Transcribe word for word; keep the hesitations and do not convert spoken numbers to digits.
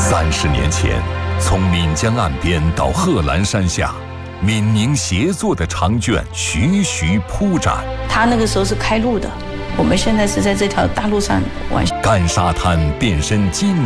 三十年前，从岷江岸边到贺兰山下，闽宁协作的长卷徐徐铺展。 他那个时候是开路的，我们现在是在这条大路上玩。 干沙滩变身金